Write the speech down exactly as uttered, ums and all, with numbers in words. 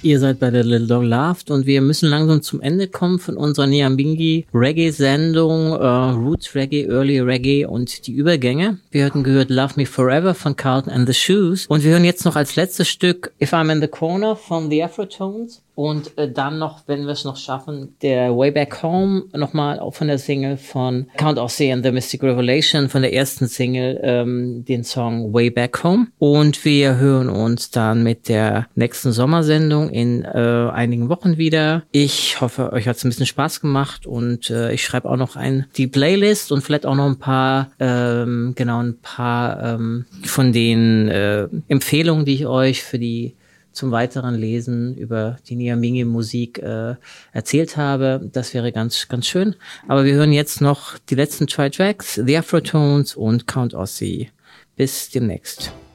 Ihr seid bei der Little Dog Loved und wir müssen langsam zum Ende kommen von unserer Nyambingi Reggae-Sendung, äh, Roots Reggae, Early Reggae und die Übergänge. Wir hatten gehört Love Me Forever von Carlton and the Shoes und wir hören jetzt noch als letztes Stück If I'm in the Corner von The Afrotones. Und äh, dann noch, wenn wir es noch schaffen, der Way Back Home, nochmal auch von der Single von Count Ossie and the Mystic Revelation, von der ersten Single, ähm, den Song Way Back Home. Und wir hören uns dann mit der nächsten Sommersendung in äh, einigen Wochen wieder. Ich hoffe, euch hat es ein bisschen Spaß gemacht und äh, ich schreibe auch noch ein die Playlist und vielleicht auch noch ein paar, ähm, genau, ein paar ähm, von den äh, Empfehlungen, die ich euch für die zum weiteren Lesen über die Nyambingi-Musik äh, erzählt habe. Das wäre ganz, ganz schön. Aber wir hören jetzt noch die letzten zwei Tracks, The Afrotones und Count Ossie. Bis demnächst.